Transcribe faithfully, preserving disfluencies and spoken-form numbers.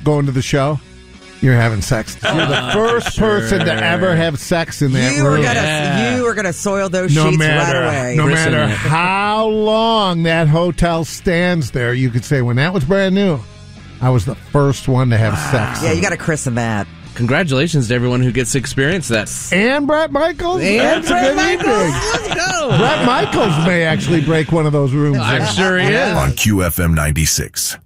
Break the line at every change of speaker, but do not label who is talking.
going to the show, you're having sex. You're the
Uh,
first
sure.
person to ever have sex in that
You
room.
were gonna,
Yeah.
you were gonna soil those
no
sheets
matter,
right away.
no
Christen
matter
it.
how long that hotel stands there, you could say, when that was brand new, I was the first one to have sex.
Yeah, you got to christen that.
Congratulations to everyone who gets to experience that.
And Brett Michaels.
And
That's
Brett
a good
Michaels.
evening.
Let's go.
Brett Michaels may actually break one of those rooms.
I'm
there.
sure he is.
On Q F M ninety-six.